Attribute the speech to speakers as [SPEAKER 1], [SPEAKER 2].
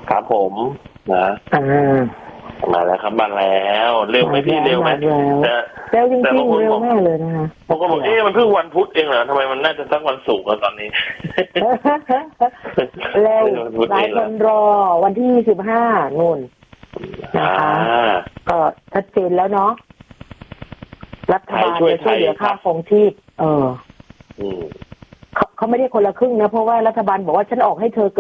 [SPEAKER 1] ครับผมนะมาแล้วครับมาแล้วเร็วไหมพี่เร็วไหม
[SPEAKER 2] เร็วจริงๆเร็วมากเลยนะคะ
[SPEAKER 1] ผมก็บอกมันเพิ่งวันพุธเองเหรอทำไมมันน่าจะสักวันศุกร์แล้วตอนนี้
[SPEAKER 2] เร็วหลายคนรอวันที่15นู่นนะคะก็ชัดเจนแล้วเนาะรัฐบาลจะช่วยเหลือค่าครองชีพเขาไม่ได้คนละครึ่งนะเพราะว่ารัฐบาลบอกว่าฉันออกให้เธอ